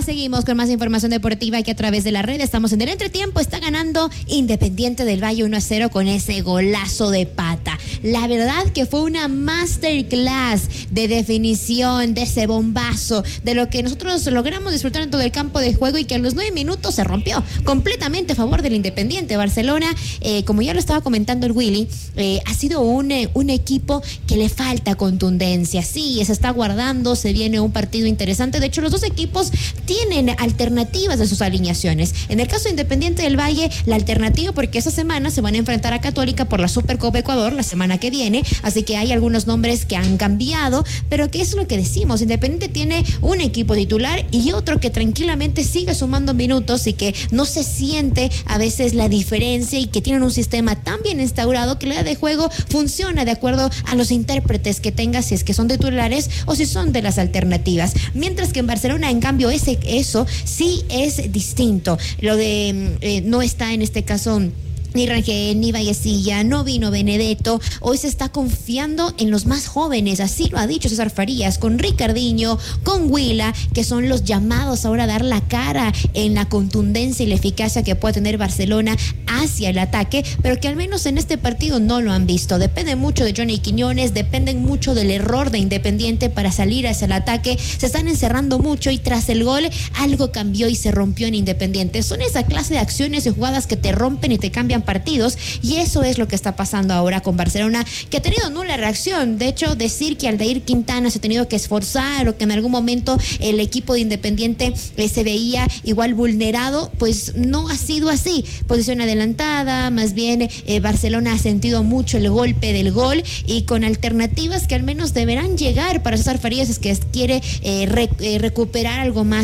Seguimos con más información deportiva aquí a través de la red. Estamos en el entretiempo. Está ganando Independiente del Valle 1-0 con ese golazo de pata. La verdad que fue una masterclass de definición, de ese bombazo, de lo que nosotros logramos disfrutar en todo el campo de juego y que a los 9 minutos se rompió completamente a favor del Independiente. Barcelona, como ya lo estaba comentando el Willy, ha sido un equipo que le falta contundencia. Sí, se está guardando, se viene un partido interesante. De hecho, los dos equipos tienen alternativas de sus alineaciones. En el caso de Independiente del Valle, la alternativa, porque esa semana se van a enfrentar a Católica por la Supercopa Ecuador la semana que viene, así que hay algunos nombres que han cambiado, pero que es lo que decimos, Independiente tiene un equipo titular y otro que tranquilamente sigue sumando minutos y que no se siente a veces la diferencia y que tienen un sistema tan bien instaurado que la idea de juego funciona de acuerdo a los intérpretes que tenga, si es que son titulares o si son de las alternativas. Mientras que en Barcelona, en cambio, eso sí es distinto. Lo de no está en este caso ni Rangel, ni Vallecilla, no vino Benedetto. Hoy se está confiando en los más jóvenes, así lo ha dicho César Farías, con Ricardinho, con Huila, que son los llamados ahora a dar la cara en la contundencia y la eficacia que puede tener Barcelona hacia el ataque, pero que al menos en este partido no lo han visto. Depende mucho de Johnny Quiñones, dependen mucho del error de Independiente para salir hacia el ataque. Se están encerrando mucho y tras el gol algo cambió y se rompió en Independiente. Son esa clase de acciones y jugadas que te rompen y te cambian partidos, y eso es lo que está pasando ahora con Barcelona, que ha tenido nula reacción. De hecho, decir que Aldair Quintana se ha tenido que esforzar o que en algún momento el equipo de Independiente se veía igual vulnerado, pues no ha sido así. Posición adelantada, más bien Barcelona ha sentido mucho el golpe del gol y con alternativas que al menos deberán llegar para César Farías, es que quiere recuperar algo más